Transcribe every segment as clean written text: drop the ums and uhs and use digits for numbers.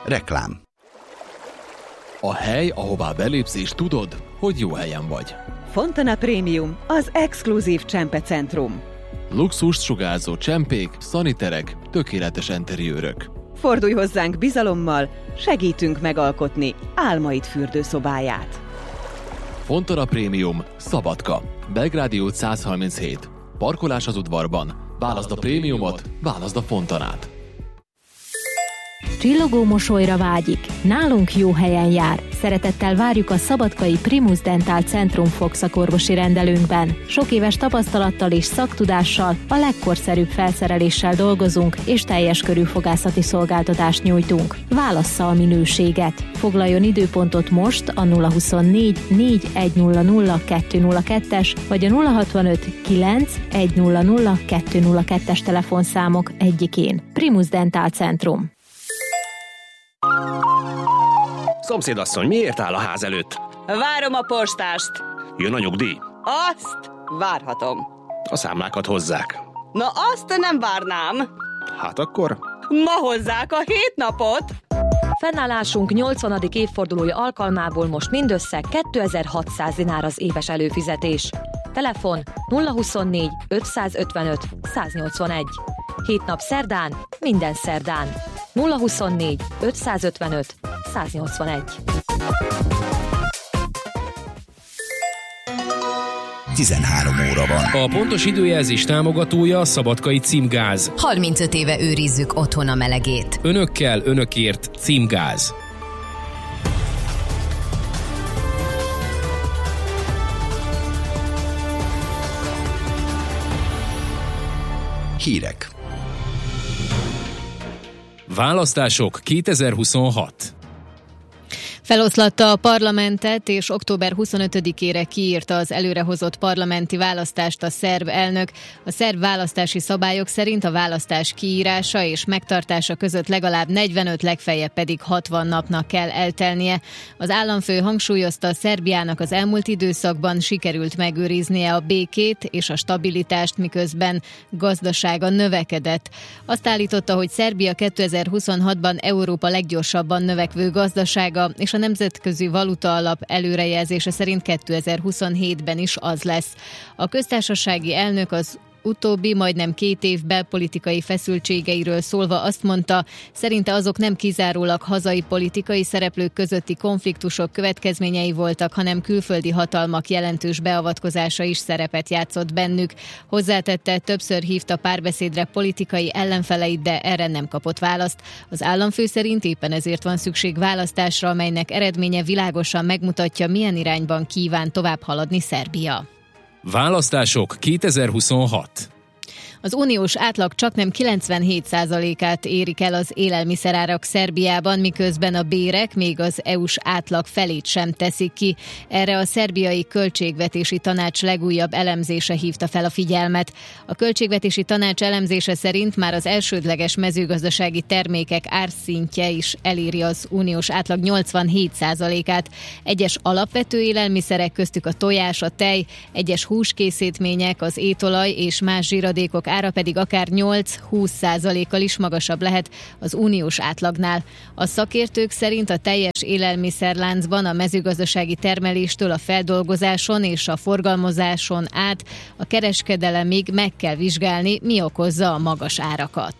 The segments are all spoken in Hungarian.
Reklám. A hely, ahová belépsz és tudod, hogy jó helyen vagy. Fontana Premium, az exkluzív csempecentrum. Luxust sugárzó csempék, szaniterek, tökéletes enteriőrök. Fordulj hozzánk bizalommal, segítünk megalkotni álmaid fürdőszobáját. Fontana Premium, Szabadka, Belgrádi út 137. Parkolás az udvarban. Válaszd a prémiumot, válaszd a Fontanát. Csillogó mosolyra vágyik. Nálunk jó helyen jár. Szeretettel várjuk a szabadkai Primus Dental Centrum fogszakorvosi rendelőnkben. Sok éves tapasztalattal és szaktudással, a legkorszerűbb felszereléssel dolgozunk, és teljes körű fogászati szolgáltatást nyújtunk. Válassza a minőséget. Foglaljon időpontot most a 024 4100 202-es vagy a 065 9 100 202-es telefonszámok egyikén. Primus Dental Centrum. Szomszédasszony, miért áll a ház előtt? Várom a postást. Jön a nyugdíj? Azt várhatom. A számlákat hozzák. Na azt nem várnám. Hát akkor? Ma hozzák a 7 napot. Fennállásunk 80. évfordulója alkalmából most mindössze 2600 dinár az éves előfizetés. Telefon 024 555 181. 7 nap szerdán, minden szerdán. 024 555 181. 13 óra van. A pontos időjelzés támogatója a Szabadkai Címgáz. 35 éve őrizzük otthon a melegét. Önökkel, önökért Címgáz. Hírek. Választások 2026. Feloszlatta a parlamentet, és október 25-ére kiírta az előrehozott parlamenti választást a szerb elnök. A szerb választási szabályok szerint a választás kiírása és megtartása között legalább 45, legfeljebb pedig 60 napnak kell eltelnie. Az államfő hangsúlyozta, Szerbiának az elmúlt időszakban sikerült megőriznie a békét és a stabilitást, miközben gazdasága növekedett. Azt állította, hogy Szerbia 2026-ban Európa leggyorsabban növekvő gazdasága, és a Nemzetközi Valuta Alap előrejelzése szerint 2027-ben is az lesz. A köztársasági elnök az utóbbi majdnem 2 év belpolitikai feszültségeiről szólva azt mondta, szerinte azok nem kizárólag hazai politikai szereplők közötti konfliktusok következményei voltak, hanem külföldi hatalmak jelentős beavatkozása is szerepet játszott bennük. Hozzátette, többször hívta párbeszédre politikai ellenfeleit, de erre nem kapott választ. Az államfő szerint éppen ezért van szükség választásra, amelynek eredménye világosan megmutatja, milyen irányban kíván tovább haladni Szerbia. Választások 2026. Az uniós átlag csaknem 97%-át érik el az élelmiszerárak Szerbiában, miközben a bérek még az EU-s átlag felét sem teszik ki. Erre a szerbiai költségvetési tanács legújabb elemzése hívta fel a figyelmet. A költségvetési tanács elemzése szerint már az elsődleges mezőgazdasági termékek árszintje is eléri az uniós átlag 87%-át. Egyes alapvető élelmiszerek, köztük a tojás, a tej, egyes húskészítmények, az étolaj és más zsíradékok ára pedig akár 8-20%-kal is magasabb lehet az uniós átlagnál. A szakértők szerint a teljes élelmiszerláncban a mezőgazdasági termeléstől a feldolgozáson és a forgalmazáson át a kereskedelemig meg kell vizsgálni, mi okozza a magas árakat.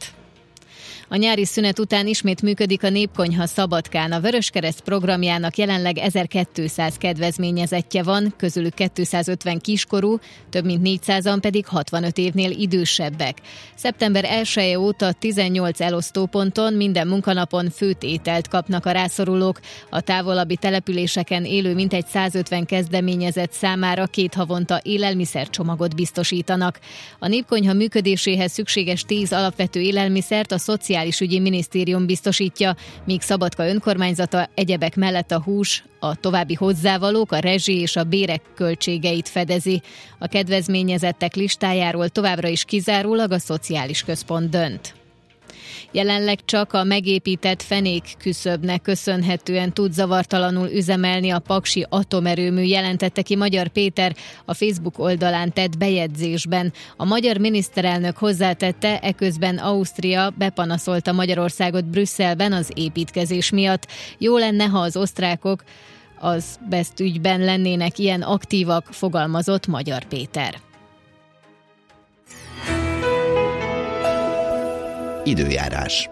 A nyári szünet után ismét működik a Népkonyha Szabadkán. A Vöröskereszt programjának jelenleg 1200 kedvezményezettje van, közülük 250 kiskorú, több mint 400-an pedig 65 évnél idősebbek. Szeptember 1-e óta 18 elosztóponton minden munkanapon főtt ételt kapnak a rászorulók. A távolabbi településeken élő mintegy 150 kezdeményezett számára 2 havonta élelmiszercsomagot biztosítanak. A Népkonyha működéséhez szükséges 10 alapvető élelmiszert a Szociális Ügyi Minisztérium biztosítja, míg Szabadka önkormányzata egyebek mellett a hús, a további hozzávalók, a rezsi és a bérek költségeit fedezi. A kedvezményezettek listájáról továbbra is kizárólag a Szociális Központ dönt. Jelenleg csak a megépített fenék küszöbnek köszönhetően tud zavartalanul üzemelni a paksi atomerőmű, jelentette ki Magyar Péter a Facebook oldalán tett bejegyzésben. A magyar miniszterelnök hozzátette, eközben Ausztria bepanaszolta Magyarországot Brüsszelben az építkezés miatt. Jó lenne, ha az osztrákok az BEST ügyben lennének ilyen aktívak, fogalmazott Magyar Péter. Időjárás.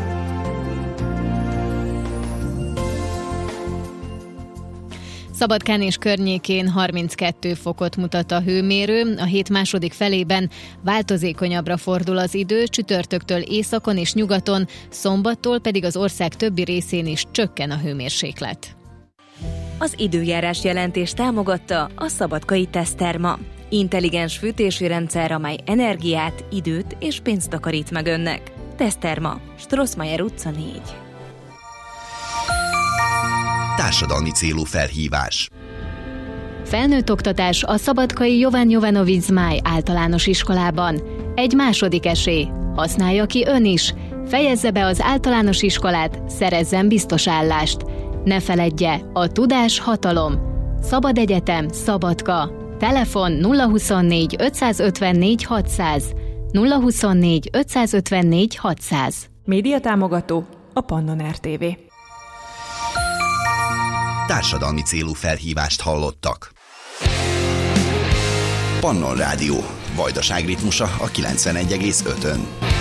Szabadkán és környékén 32 fokot mutat a hőmérő, a hét második felében változékonyabbra fordul az idő, csütörtöktől északon és nyugaton, szombattól pedig az ország többi részén is csökken a hőmérséklet. Az időjárás jelentés támogatta a Szabadkai Teszterma. Intelligens fűtési rendszer, amely energiát, időt és pénzt takarít meg önnek. Teszterma, Strossmayer utca 4. Társadalmi célú felhívás. Felnőtt oktatás a szabadkai Jovan Jovanovic Zmáj általános iskolában. Egy második esély. Használja ki ön is. Fejezze be az általános iskolát, szerezzen biztos állást. Ne feledje, a tudás hatalom. Szabad Egyetem, Szabadka. Telefon 024 554 600. 024 554 600. Média támogató a Pannon RTV. Társadalmi célú felhívást hallottak. Pannon Rádió. Vajdaság ritmusa a 91,5-ön.